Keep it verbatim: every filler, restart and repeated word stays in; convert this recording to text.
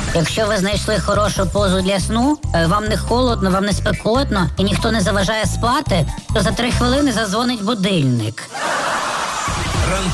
Якщо ви знайшли хорошу позу для сну, е, вам не холодно, вам не спекотно і ніхто не заважає спати, то за три хвилини задзвонить будильник.